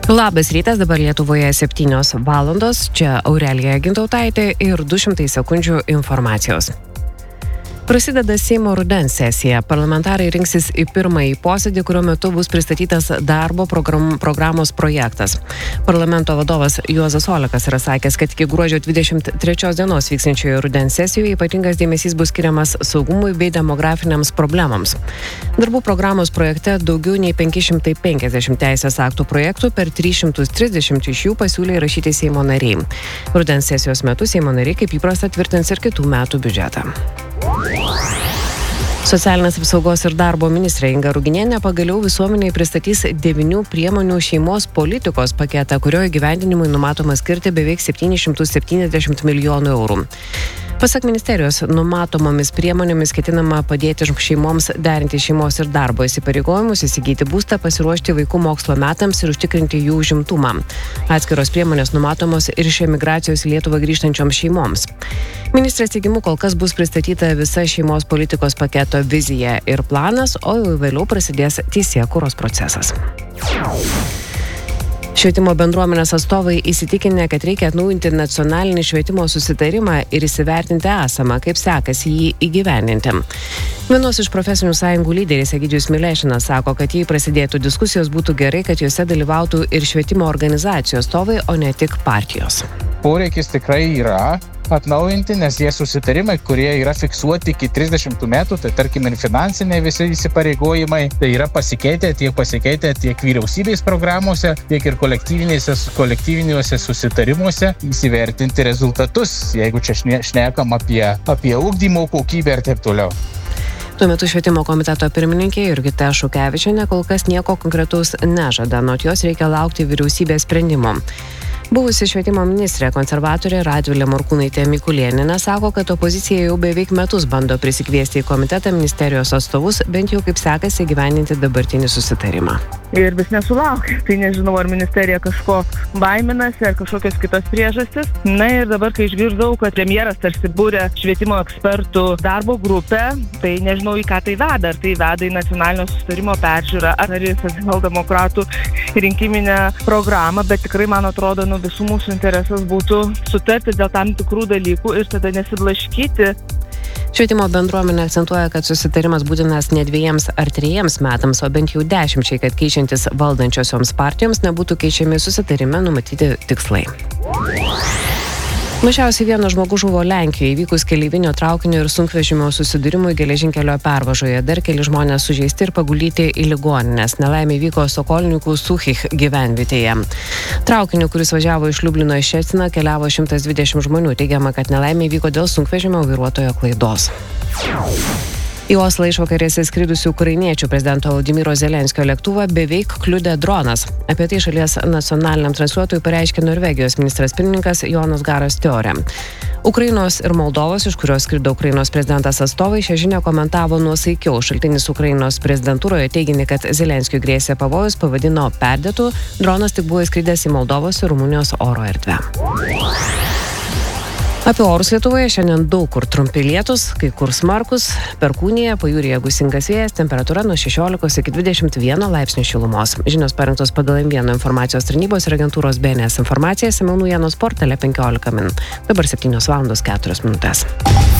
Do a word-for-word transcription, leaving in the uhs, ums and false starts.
Labas rytas, dabar Lietuvoje septynios valandos, čia Aurelija Gintautaitė ir du šimtai sekundžių informacijos. Prasideda Seimo rudens sesija. Parlamentarai rinksis į pirmąjį posėdį, kurio metu bus pristatytas darbo program, programos projektas. Parlamento vadovas Juozas Olekas yra sakęs, kad iki gruodžio dvidešimt trečios dienos vyksančioje rudens sesijoje ypatingas dėmesys bus skiriamas saugumui bei demografiniams problemams. Darbų programos projekte daugiau nei penki šimtai penkiasdešimt teisės aktų projektų, per trys šimtai trisdešimt iš jų pasiūlė įrašyti Seimo nariai. Rudens sesijos metu Seimo nariai kaip įprasta tvirtins ir kitų metų biudžetą. Socialinės apsaugos ir darbo ministrė Inga Ruginienė pagaliau visuomeniai pristatys devynių priemonių šeimos politikos paketą, kurio įgyvendinimui numatoma skirti beveik septynis šimtus septyniasdešimt milijonų eurų. Pasak ministerijos, numatomomis priemonėmis ketinama padėti šeimoms derinti šeimos ir darbo įsipareigojimus, įsigyti būstą, pasiruošti vaikų mokslo metams ir užtikrinti jų užimtumą. Atskiros priemonės numatomos ir iš emigracijos į Lietuvą grįžtančioms šeimoms. Ministrės teigimu, kol kas bus pristatyta visa šeimos politikos paketo vizija ir planas, o jau vėliau prasidės teisėkūros procesas. Švietimo bendruomenės atstovai įsitikinę, kad reikia atnaujinti nacionalinį švietimo susitarimą ir įsivertinti esamą, kaip sekasi jį įgyvendinti. Vienos iš profesinių sąjungų lyderis Egidijus Milešinas sako, kad jei prasidėtų diskusijos, būtų gerai, kad juose dalyvautų ir švietimo organizacijos atstovai, o ne tik partijos. Poreikis tikrai yra atnaujinti, nes jie susitarimai, kurie yra fiksuoti iki trisdešimtų metų, tai tarkim ir finansiniai visi įsipareigojimai, tai yra pasikeitę, tiek pasikeitę tiek vyriausybės programuose, tiek ir kolektyviniuose susitarimuose įsivertinti rezultatus, jeigu čia šnekam apie, apie ugdymo kokybę ir taip toliau. Tuo metu švietimo komiteto pirmininkė Jurgita Šukevičienė kol kas nieko konkretaus nežada, anot jos reikia laukti vyriausybės sprendimo. Buvusi švietimo ministrė konservatorė Radvilė Morkūnaitė Mikulėnienė sako, kad opozicija jau beveik metus bando prisikviesti į komitetą ministerijos atstovus, bent jau kaip sekasi įgyvendinti dabartinį susitarimą. Ir vis nesulaukia. Tai nežinau, ar ministerija kažko baiminasi, ar kažkokios kitos priežastis. Na ir dabar, kai išgirdau, kad premjeras tarsi būrė švietimo ekspertų darbo grupę, tai nežinau, į ką tai veda. Ar tai veda į nacionalinio susitarimo peržiūrą, ar į socialdemokratų rinkiminę programą, bet tikrai, man atrodo, nu, visų mūsų interesas būtų sutarti dėl tam tikrų dalykų ir tada nesiblaškyti. Švietimo bendruomenė akcentuoja, kad susitarimas būtinas ne dviejiems ar trejiems metams, o bent jau dešimčiai, kad keičiantis valdančiosioms partijoms nebūtų keičiami susitarime numatyti tikslai. Mažiausiai vienas žmogus žuvo Lenkijoje įvykus keleivinio traukinio ir sunkvežimio susidūrimui geležinkelio pervažoje. Dar keli žmonės sužeisti ir paguldyti į ligonines. Nelaimė įvyko Sokolnikų Suchich gyvenvietėje. Traukiniu, kuris važiavo iš Liublino į Ščeciną, keliavo šimtas dvidešimt žmonių. Teigiama, kad nelaimė įvyko dėl sunkvežimio vairuotojo klaidos. Į Oslą išvakarėse skridusių ukrainiečių prezidento Volodymyro Zelenskio lėktuvą beveik kliudė dronas. Apie tai šalies nacionaliniam transliuotojui pareiškė Norvegijos ministras pirmininkas Jonas Garas Teorė. Ukrainos ir Moldovos, iš kurios skrido Ukrainos prezidentas atstovai, šią žinią komentavo nuosaikiau. Šaltinis Ukrainos prezidentūroje teiginį, kad Zelenskiui grėsė pavojus, pavadino perdėtu. Dronas tik buvo įskridęs į Moldovos ir Rumunijos oro erdvę. Apie orus Lietuvoje šiandien daug kur trumpi lietūs, kai kur smarkus, perkūnija, pajūryje gūsingas vėjas, temperatūra nuo šešiolikos iki dvidešimt vieno laipsnių šilumos. Žinios parengtos pagal M vienas informacijos tarnybos ir agentūros B N S informacija, Semionų Janos portale penkiolika min. Dabar septynios valandos keturios minutės.